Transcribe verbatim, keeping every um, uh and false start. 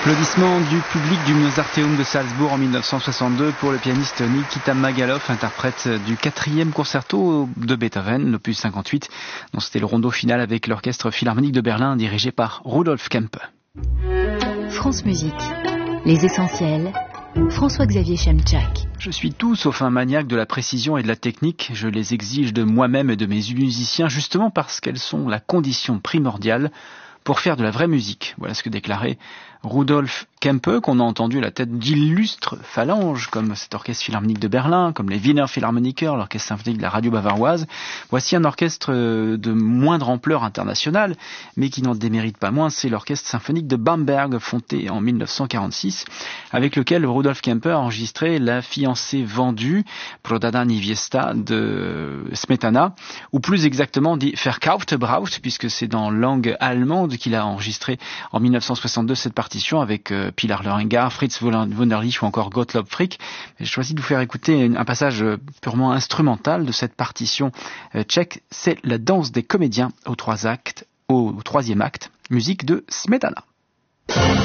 Applaudissements du public du Mozarteum de Salzbourg en dix-neuf cent soixante-deux pour le pianiste Nikita Magalov, interprète du quatrième concerto de Beethoven, l'opus cinquante-huit, dont c'était le rondo final avec l'orchestre philharmonique de Berlin dirigé par Rudolf Kempe. France Musique, les essentiels, François-Xavier Chemchak. Je suis tout sauf un maniaque de la précision et de la technique. Je les exige de moi-même et de mes musiciens justement parce qu'elles sont la condition primordiale pour faire de la vraie musique. Voilà ce que déclarait Rudolf Kempe, qu'on a entendu à la tête d'illustres phalanges, comme cet orchestre philharmonique de Berlin, comme les Wiener Philharmoniker, l'orchestre symphonique de la radio bavaroise. Voici un orchestre de moindre ampleur internationale, mais qui n'en démérite pas moins, c'est l'orchestre symphonique de Bamberg, fondé en dix-neuf cent quarante-six, avec lequel Rudolf Kempe a enregistré La fiancée vendue, Prodana Niewiesta de Smetana, ou plus exactement dit Verkaufte Braut, puisque c'est dans langue allemande qu'il a enregistré en dix-neuf cent soixante-deux cette partition avec euh, Pilar Lorengar, Fritz Wunderlich ou encore Gottlob Frick. J'ai choisi de vous faire écouter un passage purement instrumental de cette partition euh, tchèque. C'est la danse des comédiens aux trois actes, au, au troisième acte, musique de Smetana.